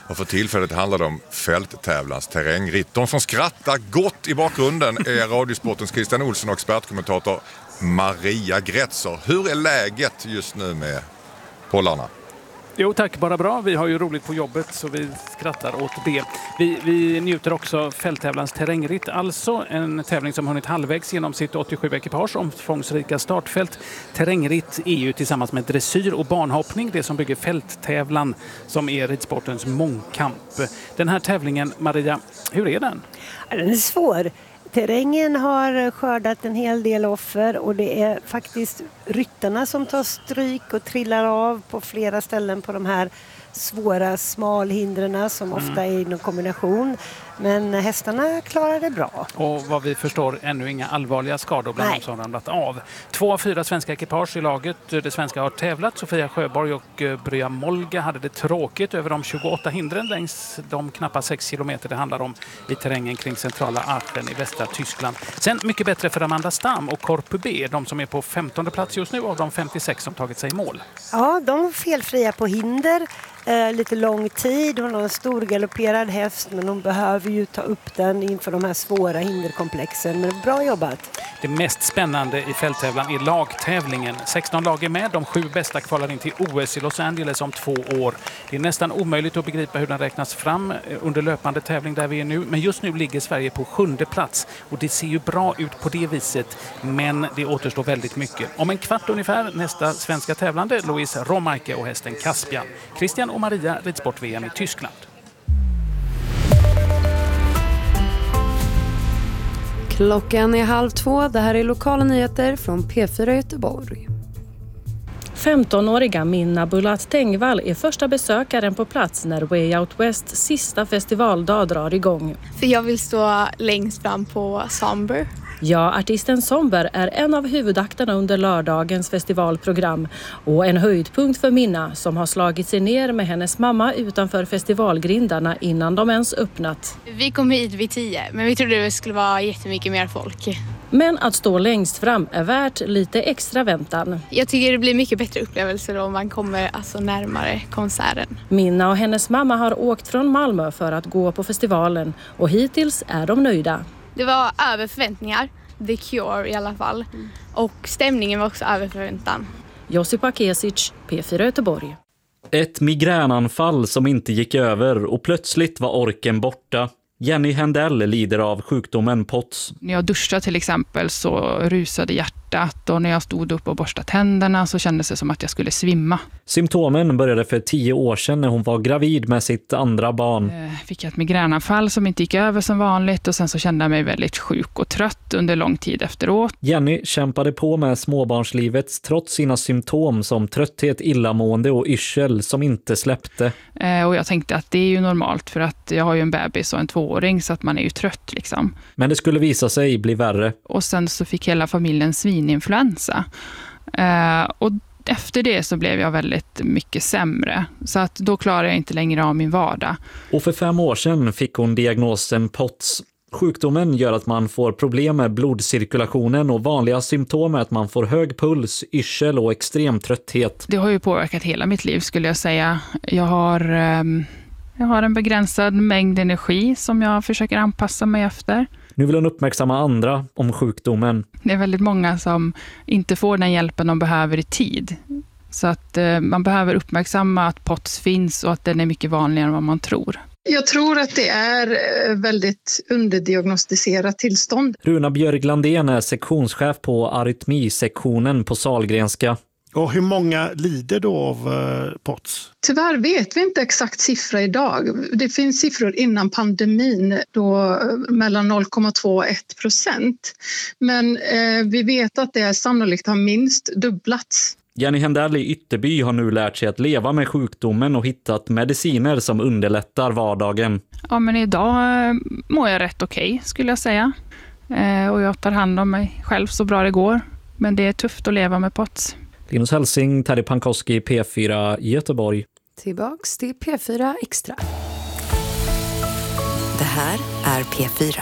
Och för tillfället handlar det om fälttävlans terrängritt. De som skrattar gott i bakgrunden är Radiosportens Christian Olsson och expertkommentator Maria Gretzer. Hur är läget just nu med pollarna? Jo tack, bara bra. Vi har ju roligt på jobbet så vi skrattar åt det. Vi njuter också fälttävlans terrängritt. Alltså en tävling som hunnit halvvägs genom sitt 87-ekipage omfångsrika startfält. Terrängritt är ju tillsammans med dressyr och banhoppning det som bygger fälttävlan som är ridsportens mångkamp. Den här tävlingen, Maria, hur är den? Den är svår. Terrängen har skördat en hel del offer och det är faktiskt ryttarna som tar stryk och trillar av på flera ställen på de här svåra smalhindren som ofta är i någon kombination. Men hästarna klarar det bra. Och vad vi förstår ännu inga allvarliga skador bland de som ramlat av. 2 av 4 svenska ekipage i laget. Det svenska har tävlat. Sofia Sjöborg och Brya Molga hade det tråkigt över de 28 hindren längs de knappa 6 kilometer det handlar om i terrängen kring centrala Aachen i västra Tyskland. Sen mycket bättre för Amanda Stam och Korpu B, de som är på 15:e plats just nu av de 56 som tagit sig i mål. Ja, de är felfria på hinder. Lite lång tid. Hon har en stor galopperad häst men hon behöver ju ta upp den inför de här svåra hinderkomplexen. Men bra jobbat. Det mest spännande i fälttävlan är lagtävlingen. 16 lag är med. De 7 bästa kvalar in till OS i Los Angeles om 2 år. Det är nästan omöjligt att begripa hur den räknas fram under löpande tävling där vi är nu. Men just nu ligger Sverige på 7:e plats. Och det ser ju bra ut på det viset. Men det återstår väldigt mycket. Om en kvart ungefär nästa svenska tävlande, Louise Romarke och hästen Caspian. Christian och Maria, ridsport-VM i Tyskland. Klockan är 1:30. Det här är lokala nyheter från P4 Göteborg. 15-åriga Minna Bulat Tengvall är första besökaren på plats när Way Out West sista festivaldag drar igång. För jag vill stå längst fram på Somber. Ja, artisten Somber är en av huvudakterna under lördagens festivalprogram och en höjdpunkt för Minna som har slagit sig ner med hennes mamma utanför festivalgrindarna innan de ens öppnat. Vi kom hit vid 10, men vi trodde det skulle vara jättemycket mer folk. Men att stå längst fram är värt lite extra väntan. Jag tycker det blir mycket bättre upplevelser om man kommer närmare konserten. Minna och hennes mamma har åkt från Malmö för att gå på festivalen och hittills är de nöjda. Det var över förväntningar, The Cure i alla fall. Och stämningen var också över förväntan. Josipa Kesic, P4 Göteborg. Ett migränanfall som inte gick över och plötsligt var orken borta. Jenny Hendell lider av sjukdomen POTS. När jag duschade till exempel så rusade hjärtat och när jag stod upp och borstade tänderna så kändes det som att jag skulle svimma. Symptomen började för 10 år sedan när hon var gravid med sitt andra barn. Fick jag ett migränanfall som inte gick över som vanligt och sen så kände jag mig väldigt sjuk och trött under lång tid efteråt. Jenny kämpade på med småbarnslivet trots sina symptom som trötthet, illamående och yrsel som inte släppte. Och jag tänkte att det är ju normalt för att jag har ju en bebis och en 2-åring så att man är ju trött liksom. Men det skulle visa sig bli värre. Och sen så fick hela familjen svininfluensa. Och efter det så blev jag väldigt mycket sämre. Så att då klarar jag inte längre av min vardag. Och för 5 år sedan fick hon diagnosen POTS. Sjukdomen gör att man får problem med blodcirkulationen och vanliga symptom är att man får hög puls, yrsel och extrem trötthet. Det har ju påverkat hela mitt liv skulle jag säga. Jag har en begränsad mängd energi som jag försöker anpassa mig efter. Nu vill hon uppmärksamma andra om sjukdomen. Det är väldigt många som inte får den hjälpen de behöver i tid. Så att man behöver uppmärksamma att POTS finns och att den är mycket vanligare än vad man tror. Jag tror att det är väldigt underdiagnostiserat tillstånd. Runa Björklandén är sektionschef på arytmisektionen på Sahlgrenska. Och hur många lider då av POTS? Tyvärr vet vi inte exakt siffra idag. Det finns siffror innan pandemin då mellan 0,2 och 1%. Men vi vet att det sannolikt har minst dubblats. Jenny Hendell i Ytterby har nu lärt sig att leva med sjukdomen och hittat mediciner som underlättar vardagen. Ja, men idag mår jag rätt okej, skulle jag säga. Och jag tar hand om mig själv så bra det går. Men det är tufft att leva med POTS. Linus Helsing, Terry Pankowski, P4 Göteborg. Tillbaks till P4 Extra. Det här är P4.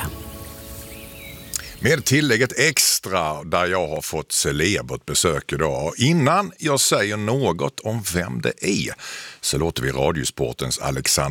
Med tillägget extra där jag har fått celebert besök idag. Innan jag säger något om vem det är så låter vi Radiosportens Alexander